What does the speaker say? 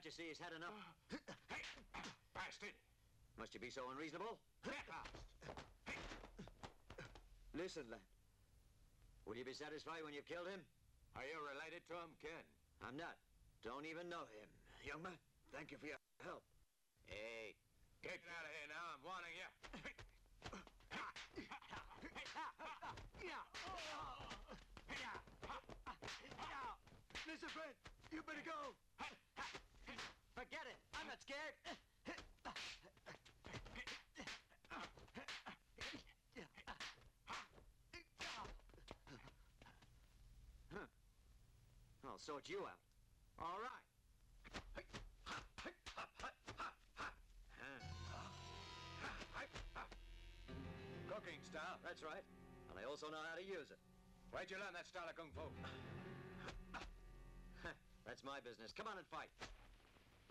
Can't you see he's had enough? Hey, bastard! Must you be so unreasonable? Get lost! Listen, lad. Will you be satisfied when you've killed him? Are you related to him, kid? I'm not. Don't even know him. Young man, thank you for your help. Hey. Get out of here now, I'm warning you. Listen, friend, you better go. Forget it. I'm not scared. I'll sort you out. All right. Cooking style. That's right. And I also know how to use it. Where'd you learn that style of kung fu? That's my business. Come on and fight.